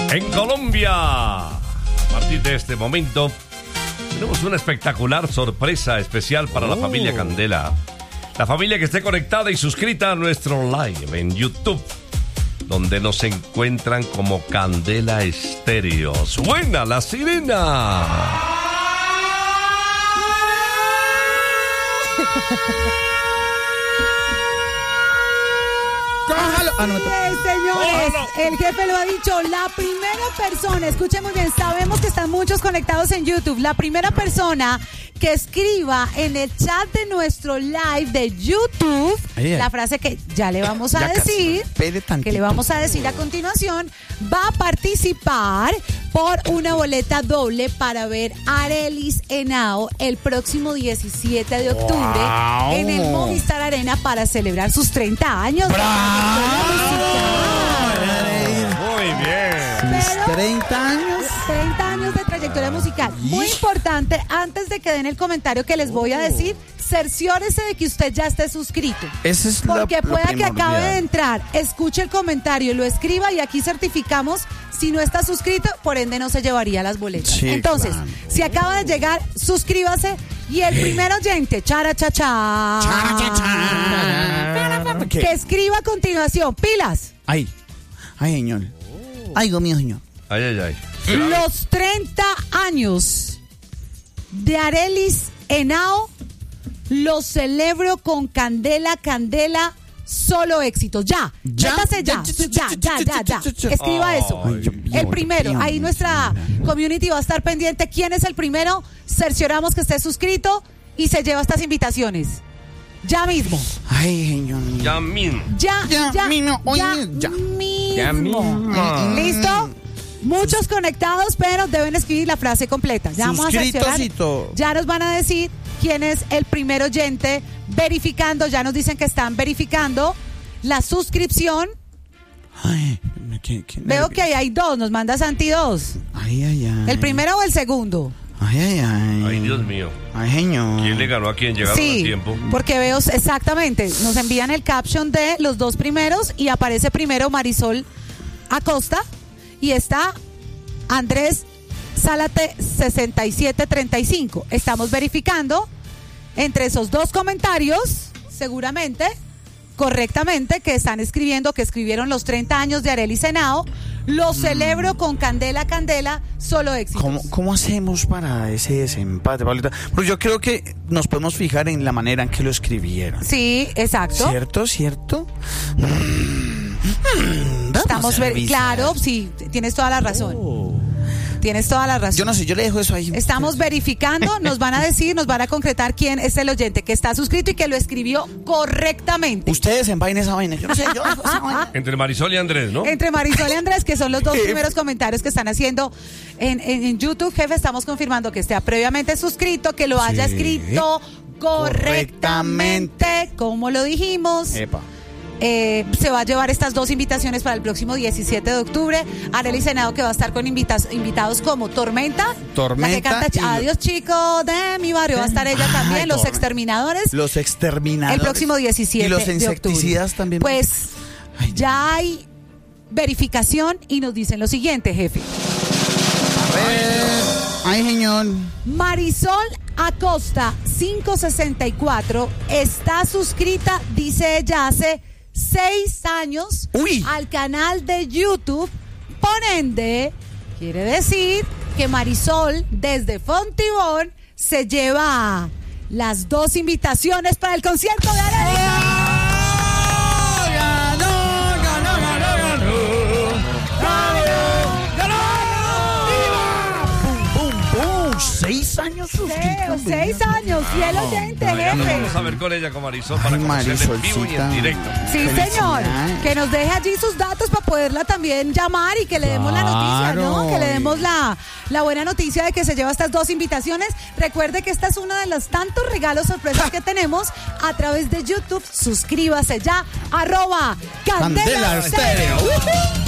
En Colombia, a partir de este momento, tenemos una espectacular sorpresa especial para la familia Candela. La familia que esté conectada y suscrita a nuestro live en YouTube, donde nos encuentran como Candela Estéreo. ¡Suena la sirena! Señores, el jefe lo ha dicho, la primera persona, escuchen muy bien, sabemos que están muchos conectados en YouTube, la primera persona que escriba en el chat de nuestro live de YouTube la frase que ya le vamos a decir, que le vamos a decir a continuación, va a participar por una boleta doble para ver a Arelis Henao el próximo 17 de octubre en el Movistar Arena para celebrar sus 30 años. Muy bien. Pero, 30 años. 30 años de trayectoria musical. Muy importante, antes de que den el comentario que les voy a decir, cerciórese de que usted ya esté suscrito. Ese es porque lo pueda que primordial. acabe de entrar, escuche el comentario, lo escriba y aquí certificamos si no está suscrito, por ende no se llevaría las boletas. Sí, entonces, claro. si acaba de llegar, suscríbase y el primer oyente, que escriba a continuación, pilas. Ay, señor. Ay, Dios mío, señor. Ay, ay, ay. Los 30 años de Arelis Henao los celebro con Candela, solo éxitos. Ya. Escriba eso. El primero. Ahí nuestra community va a estar pendiente. ¿Quién es el primero? Cercioramos que esté suscrito y se lleva estas invitaciones. Ya mismo. Ay, señor. Ya mismo. Ya mismo. ¿Listo? Muchos conectados, pero deben escribir la frase completa. Ya vamos a cerciorar. Ya nos van a decir quién es el primer oyente verificando. Ya nos dicen que están verificando la suscripción. Ay, Veo que ahí hay dos. Nos manda Santi dos. Ay. ¿El primero o el segundo? Ay. Ay, Dios mío. Ay, señor. ¿Quién le ganó a quién? Llegaron a tiempo. Porque veo exactamente. Nos envían el caption de los dos primeros y aparece primero Marisol Acosta y está Andrés Zálate 6735. Estamos verificando entre esos dos comentarios, seguramente, correctamente, que están escribiendo, que escribieron los 30 años de Arelis Henao. Lo celebro con Candela, solo éxito. ¿Cómo hacemos para ese desempate, Pablita? Porque yo creo que nos podemos fijar en la manera en que lo escribieron. Sí, exacto. ¿Cierto? Estamos claro, sí, tienes toda la razón. Tienes toda la razón. Yo no sé, yo le dejo eso ahí. Estamos verificando, nos van a decir, nos van a concretar quién es el oyente que está suscrito y que lo escribió correctamente. Ustedes envainen esa vaina. Yo no sé, yo dejo esa vaina. Entre Marisol y Andrés, ¿no? Entre Marisol y Andrés, que son los dos primeros comentarios que están haciendo en YouTube. Jefe, estamos confirmando que esté previamente suscrito, que lo haya escrito correctamente, como lo dijimos. Epa. Se va a llevar estas dos invitaciones para el próximo 17 de octubre. Arelis Henao, que va a estar con invitados como Tormenta, la que canta Adiós chico de mi barrio, va a estar ella también. Los Exterminadores el próximo 17 y los de octubre. insecticidas también. Pues ya hay verificación y nos dicen lo siguiente, jefe. A ver. Ay, señor. Marisol Acosta 564 está suscrita, dice ella, hace 6 años al canal de YouTube. Por ende, quiere decir que Marisol desde Fontibón se lleva las dos invitaciones para el concierto de Arelis. ¿6 años suscritos? 6 años, fiel oyente, jefe. Vamos a ver con ella, con Marisol, para conocerla en vivo y en directo. Sí, señor. Que nos deje allí sus datos para poderla también llamar y que le demos la noticia, ¿no? Que le demos la buena noticia de que se lleva estas dos invitaciones. Recuerde que esta es uno de los tantos regalos sorpresas que tenemos a través de YouTube. Suscríbase ya, @Candela Estéreo.